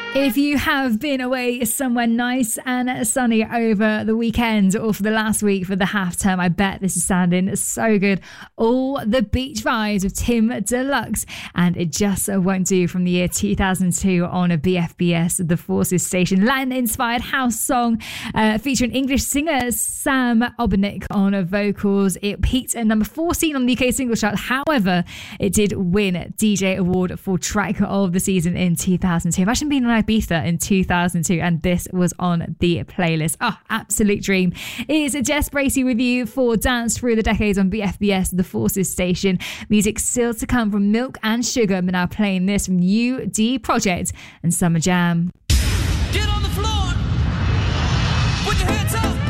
If you have been away somewhere nice and sunny over the weekend or for the last week for the half term, I bet this is sounding so good. All the beach vibes of Tim Deluxe, and It Just Won't Do from the year 2002 on a BFBS, the Forces station. Latin-inspired house song featuring English singer Sam Obernick on vocals. It peaked at number 14 on the UK singles chart. However, it did win DJ Award for Track of the Season in 2002. Imagine being on Ibiza in 2002 and this was on the playlist. Oh, absolute dream. It's Jess Bracey with you for Dance Through the Decades on BFBS, the Forces station. Music still to come from Milk and Sugar, but now playing this from UD Project and Summer Jam. Get on the floor, put your hands up.